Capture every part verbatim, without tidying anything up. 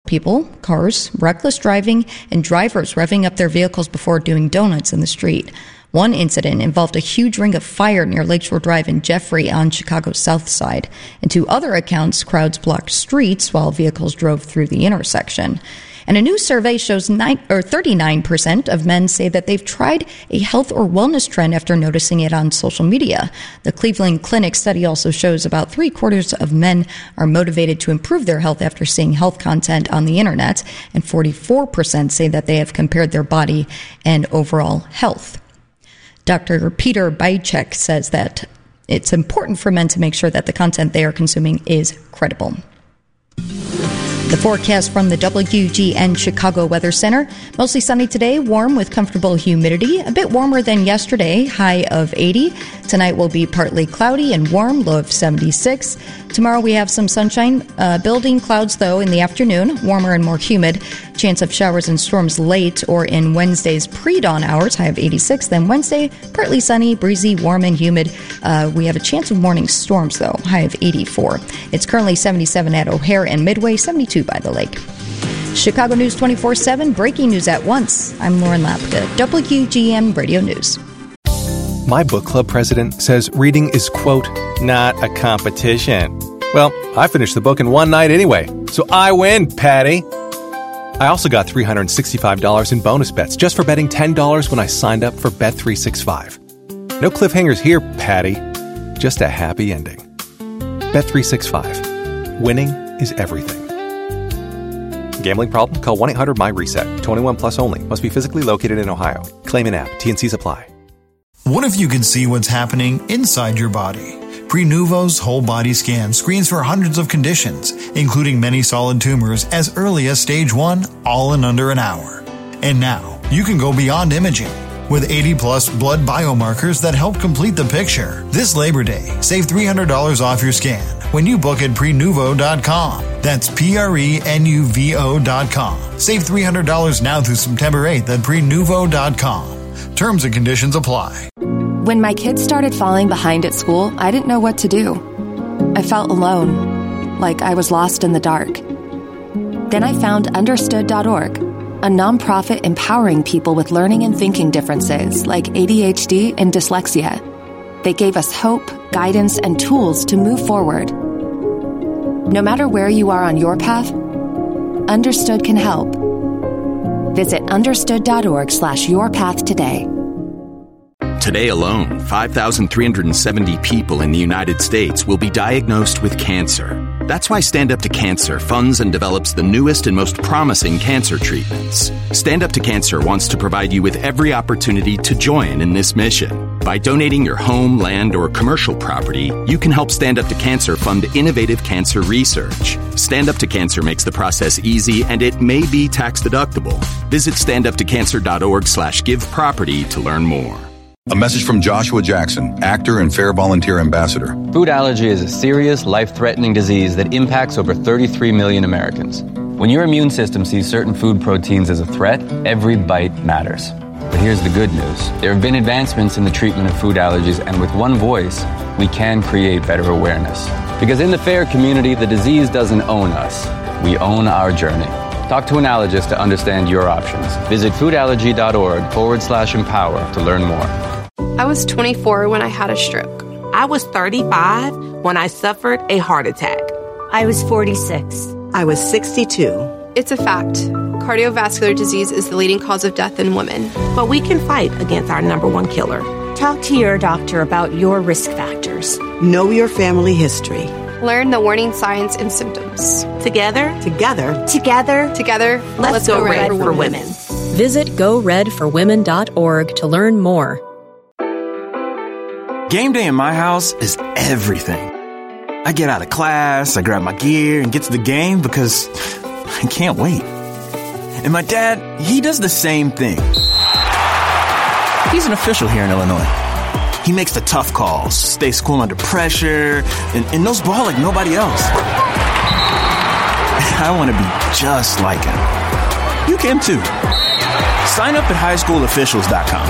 people, cars, reckless driving, and drivers revving up their vehicles before doing donuts in the street. One incident involved a huge ring of fire near Lakeshore Drive in Jeffrey on Chicago's south side. In two other accounts, crowds blocked streets while vehicles drove through the intersection. And a new survey shows nine, or thirty-nine percent of men say that they've tried a health or wellness trend after noticing it on social media. The Cleveland Clinic study also shows about three quarters of men are motivated to improve their health after seeing health content on the internet, and forty-four percent say that they have compared their body and overall health. Doctor Peter Bajcek says that it's important for men to make sure that the content they are consuming is credible. The forecast from the W G N Chicago Weather Center. Mostly sunny today, warm with comfortable humidity. A bit warmer than yesterday, high of eighty. Tonight will be partly cloudy and warm, low of seventy-six. Tomorrow we have some sunshine, uh, building clouds, though, in the afternoon, warmer and more humid. Chance of showers and storms late or in Wednesday's pre-dawn hours, high of eighty-six. Then Wednesday, partly sunny, breezy, warm, and humid. Uh, we have a chance of morning storms, though, high of eighty-four. It's currently seventy-seven at O'Hare and Midway, seventy-two by the lake. Chicago News twenty-four seven, breaking news at once. I'm Lauren Lapka, W G N Radio News. My book club president says reading is, quote, not a competition. Well, I finished the book in one night anyway, so I win, Patty. I also got three hundred sixty-five dollars in bonus bets just for betting ten dollars when I signed up for Bet three sixty-five. No cliffhangers here, Patty. Just a happy ending. Bet three sixty-five. Winning is everything. Gambling problem? Call one eight hundred M Y reset. twenty-one plus only. Must be physically located in Ohio. Claim in app. T and C's apply. What if you could see what's happening inside your body? Prenuvo's whole body scan screens for hundreds of conditions, including many solid tumors as early as stage one, all in under an hour. And now, you can go beyond imaging. With eighty plus blood biomarkers that help complete the picture. This Labor Day, save three hundred dollars off your scan when you book at prenuvo dot com. That's P R E N U V O dot com. Save three hundred dollars now through September eighth at prenuvo dot com. Terms and conditions apply. When my kids started falling behind at school, I didn't know what to do. I felt alone, like I was lost in the dark. Then I found understood dot org, a nonprofit empowering people with learning and thinking differences like A D H D and dyslexia. They gave us hope, guidance, and tools to move forward. No matter where you are on your path, Understood can help. Visit understood dot org slash your path today. Today alone, five thousand three hundred seventy people in the United States will be diagnosed with cancer. That's why Stand Up to Cancer funds and develops the newest and most promising cancer treatments. Stand Up to Cancer wants to provide you with every opportunity to join in this mission. By donating your home, land, or commercial property, you can help Stand Up to Cancer fund innovative cancer research. Stand Up to Cancer makes the process easy, and it may be tax deductible. Visit stand up to cancer dot org slash give property to learn more. A message from Joshua Jackson, actor and Fair Volunteer Ambassador. Food allergy is a serious, life-threatening disease that impacts over thirty-three million Americans. When your immune system sees certain food proteins as a threat, every bite matters. But here's the good news. There have been advancements in the treatment of food allergies, and with one voice, we can create better awareness. Because in the FAIR community, the disease doesn't own us. We own our journey. Talk to an allergist to understand your options. Visit foodallergy.org forward slash empower to learn more. I was twenty-four when I had a stroke. I was thirty-five when I suffered a heart attack. I was forty-six. I was sixty-two. It's a fact. Cardiovascular disease is the leading cause of death in women. But we can fight against our number one killer. Talk to your doctor about your risk factors. Know your family history. Learn the warning signs and symptoms. Together, together, together, together, let's, let's go, go red, red for, for women. women. Visit go red for women dot org to learn more. Game day in my house is everything. I get out of class, I grab my gear, and get to the game because I can't wait. And my dad, he does the same thing. He's an official here in Illinois. He makes the tough calls, stays cool under pressure, and, and knows ball like nobody else. I want to be just like him. You can too. Sign up at high school officials dot com.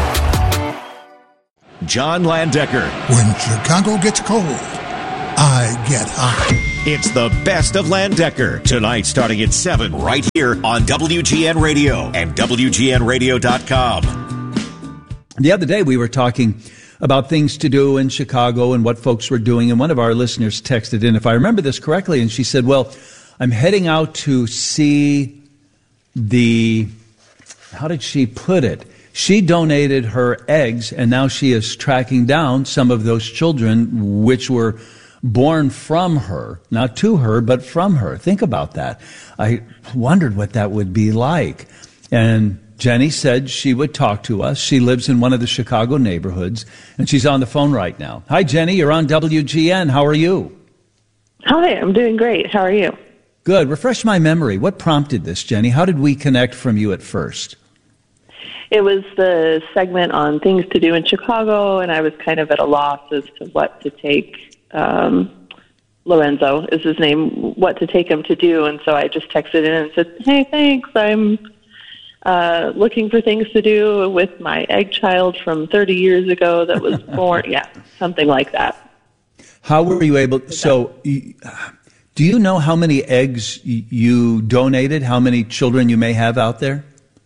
John Landecker. When Chicago gets cold, I get hot. It's the best of Landecker, tonight starting at seven, right here on W G N Radio and W G N radio dot com. The other day we were talking about things to do in Chicago and what folks were doing, and one of our listeners texted in, if I remember this correctly, and she said, well, I'm heading out to see the, how did she put it? She donated her eggs, and now she is tracking down some of those children which were born from her, not to her, but from her. Think about that. I wondered what that would be like. And Jenny said she would talk to us. She lives in one of the Chicago neighborhoods, and she's on the phone right now. Hi, Jenny. You're on W G N. How are you? Hi, I'm doing great. How are you? Good. Refresh my memory. What prompted this, Jenny? How did we connect from you at first? It was the segment on things to do in Chicago, and I was kind of at a loss as to what to take Um, Lorenzo is his name, what to take him to do. And so I just texted in and said, hey, thanks. I'm uh, looking for things to do with my egg child from thirty years ago that was born. Yeah, something like that. How were you able, so do you know how many eggs you donated, how many children you may have out there?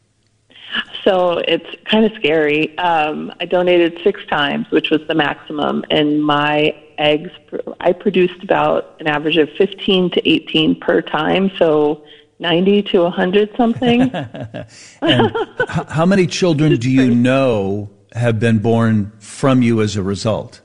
So it's kind of scary. Um, I donated six times, which was the maximum, and my eggs, I produced about an average of fifteen to eighteen per time, so ninety to one hundred something. And h- how many children do you know have been born from you as a result?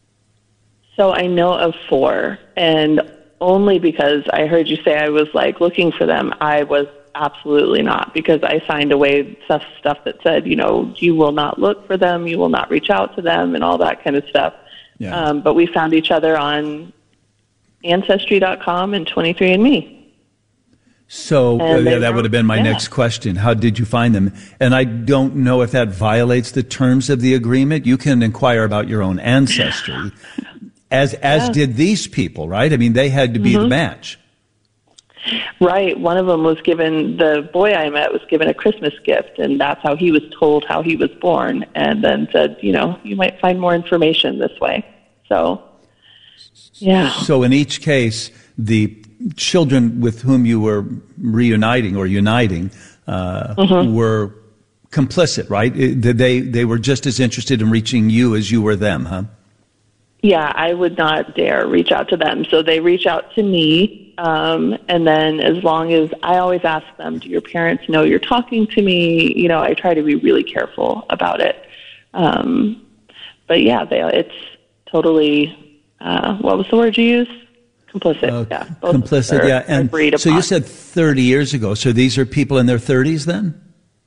So I know of four, and only because I heard you say I was like looking for them, I was absolutely not, because I signed away stuff, stuff that said, you know, you will not look for them, you will not reach out to them, and all that kind of stuff. Yeah. Um, but we found each other on Ancestry dot com and twenty-three and me. So uh, yeah, that would have been my yeah. next question. How did you find them? And I don't know if that violates the terms of the agreement. You can inquire about your own ancestry, as as yeah. did these people, right? I mean, they had to be mm-hmm. the match. Right. One of them was given, the boy I met was given a Christmas gift, and that's how he was told how he was born, and then said, you know, you might find more information this way. So, yeah. So in each case, the children with whom you were reuniting or uniting uh, mm-hmm. were complicit, right? They, they were just as interested in reaching you as you were them, huh? Yeah, I would not dare reach out to them. So they reach out to me, um, and then as long as I always ask them, do your parents know you're talking to me? You know, I try to be really careful about it. Um, but yeah, they, it's totally, uh, what was the word you used? Complicit. Uh, yeah, complicit, are, yeah. And so you said thirty years ago. So these are people in their thirties then?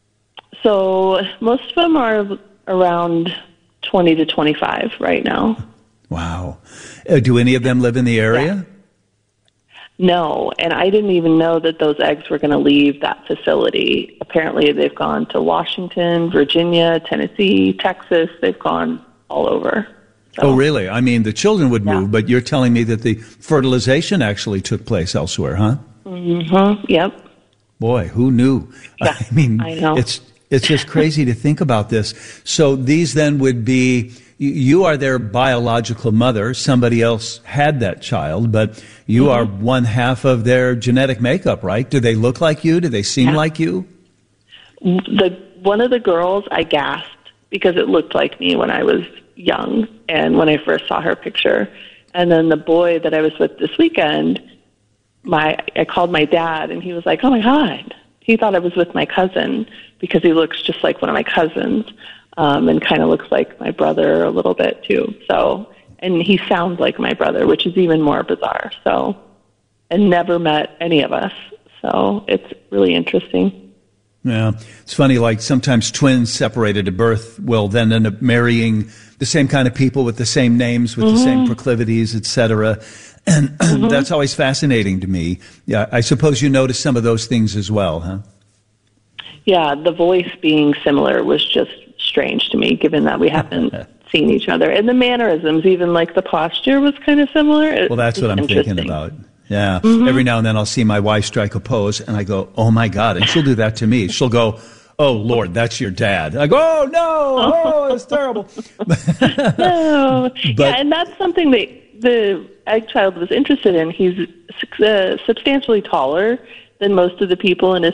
So most of them are around twenty to twenty-five right now. Wow. Uh, do any of them live in the area? Yeah. No, and I didn't even know that those eggs were going to leave that facility. Apparently they've gone to Washington, Virginia, Tennessee, Texas. They've gone all over. So, oh, really? I mean, the children would yeah. move, but you're telling me that the fertilization actually took place elsewhere, huh? Mm-hmm. Yep. Boy, who knew? Yeah, I mean, I know. it's it's just crazy to think about this. So these then would be, you are their biological mother. Somebody else had that child, but you mm-hmm. are one half of their genetic makeup, right? Do they look like you? Do they seem yeah. like you? The one of the girls, I gasped because it looked like me when I was young and when I first saw her picture. And then the boy that I was with this weekend, my I called my dad, and he was like, oh, my God. He thought I was with my cousin because he looks just like one of my cousins. Um, and kind of looks like my brother a little bit too. So, and he sounds like my brother, which is even more bizarre. So, and never met any of us. So it's really interesting. Yeah. It's funny, like sometimes twins separated at birth will then end up marrying the same kind of people with the same names, with mm-hmm. the same proclivities, et cetera. And mm-hmm. that's always fascinating to me. Yeah. I suppose you notice some of those things as well, huh? Yeah. The voice being similar was just strange to me, given that we haven't seen each other. And the mannerisms, even like the posture was kind of similar. Well, that's what I'm thinking about. Yeah. Mm-hmm. Every now and then I'll see my wife strike a pose and I go, oh my God. And she'll do that to me. She'll go, oh Lord, that's your dad. I go, oh no, oh, it's terrible. No. But, yeah, and that's something that the egg child was interested in, he's uh, substantially taller than most of the people in his